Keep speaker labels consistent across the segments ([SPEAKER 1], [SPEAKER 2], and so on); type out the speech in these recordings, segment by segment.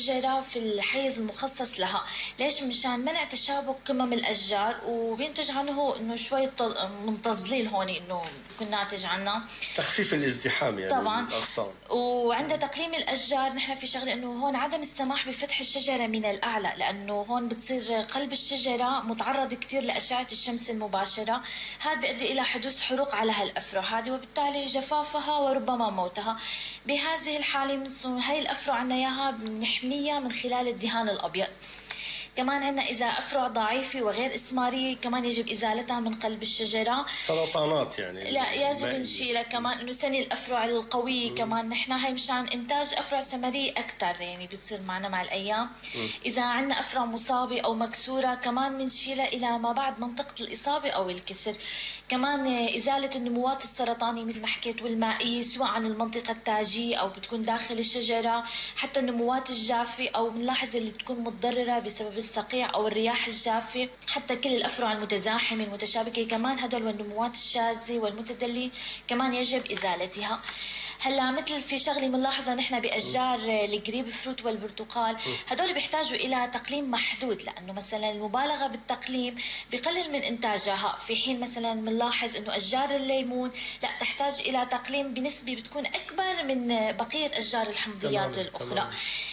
[SPEAKER 1] الشجرة في الحيز المخصص لها. ليش؟ مشان منع تشابك قمم الأشجار، وبينتج عنه إنه شوية من تظليل هون إنه بيكون ناتج عنه
[SPEAKER 2] تخفيف الازدحام يعني
[SPEAKER 1] طبعا
[SPEAKER 2] الأغصان.
[SPEAKER 1] وعند تقليم الأشجار نحن في شغله إنه هون عدم السماح بفتح الشجرة من الأعلى، لأنه هون بتصير قلب الشجرة متعرض كتير لأشعة الشمس المباشرة. هذا بيؤدي إلى حدوث حروق على هالأفرع هذه، وبالتالي جفافها وربما موتها. بهذه الحالة من هاي الأفرع عنا إياها بنحميها من خلال الدهان الأبيض. كمان عندنا إذا أفرع ضعيفة وغير إسمارية كمان يجب إزالتها من قلب الشجرة.
[SPEAKER 2] سرطانات يعني
[SPEAKER 1] لا يجب نشيلها. كمان إنه سني الأفرع القوية كمان نحن هاي مشان إنتاج أفرع ثمرية أكتر يعني بتصير معنا مع الأيام. إذا عندنا أفرع مصابة أو مكسورة كمان بنشيلها إلى ما بعد منطقة الإصابة أو الكسر. كمان إزالة النموات السرطانية مثل ما حكيت والمائية، سواء عن المنطقة التاجية أو بتكون داخل الشجرة، حتى النموات الجافة أو بنلاحظ اللي تكون متضررة بسبب الصقيع أو الرياح الجافة، حتى كل الأفرع المتزاحمة المتشابكة كمان هدول والنموات الشاذة والمتدلية كمان يجب إزالتها. هلا مثل في شغله بنلاحظها نحن باشجار الجريب فروت والبرتقال، هدول بيحتاجوا الى تقليم محدود، لانه مثلا المبالغه بالتقليم بقلل من انتاجها، في حين مثلا بنلاحظ انه اشجار الليمون لا تحتاج الى تقليم بنسبه بتكون اكبر من بقيه اشجار الحمضيات الاخرى.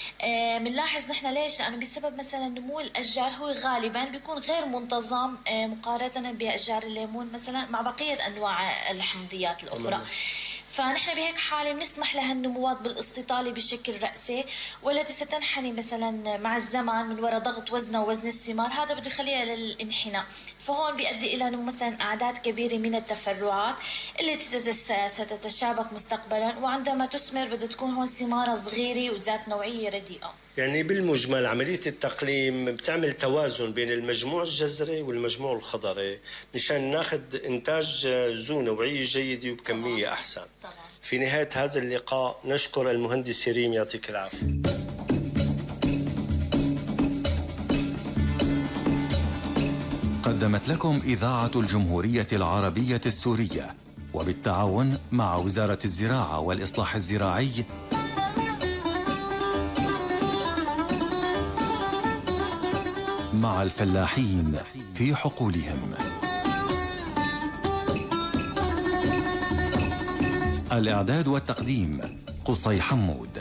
[SPEAKER 1] بنلاحظ نحن ليش؟ لانه بسبب مثلا نمو الاشجار هو غالبا بيكون غير منتظم مقارنه باشجار الليمون مثلا مع بقيه انواع الحمضيات الاخرى. فنحن بهيك حالة بنسمح لها النموات بالاستطالة بشكل رأسي، والتي ستنحني مثلا مع الزمن من وراء ضغط وزنها ووزن الثمار، هذا بده يخليها للانحناء. فهون بيؤدي إلى نمو مثلا أعداد كبيرة من التفرعات اللي ستتشابك مستقبلا، وعندما تثمر بدها تكون هون ثمارها صغيرة وذات نوعية رديئة.
[SPEAKER 2] يعني بالمجمل عملية التقليم بتعمل توازن بين المجموع الجذري والمجموع الخضري مشان ناخذ إنتاج ذو نوعية جيدة وبكمية أحسن.
[SPEAKER 1] طبعا.
[SPEAKER 2] في نهاية هذا اللقاء نشكر المهندس ريم، يعطيك العافية.
[SPEAKER 3] قدمت لكم إذاعة الجمهورية العربية السورية وبالتعاون مع وزارة الزراعة والإصلاح الزراعي مع الفلاحين في حقولهم. الإعداد والتقديم قصي حمود.